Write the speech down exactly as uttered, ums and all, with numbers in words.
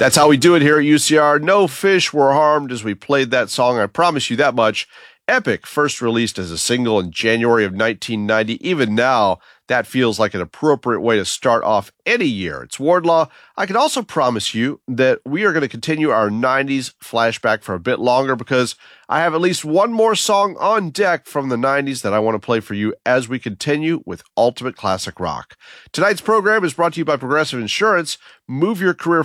That's how we do it here at U C R. No fish were harmed as we played that song. I promise you that much. Epic, first released as a single in January of nineteen ninety. Even now, that feels like an appropriate way to start off any year. It's Wardlaw. I can also promise you that we are going to continue our nineties flashback for a bit longer because I have at least one more song on deck from the nineties that I want to play for you as we continue with Ultimate Classic Rock. Tonight's program is brought to you by Progressive Insurance. Move your career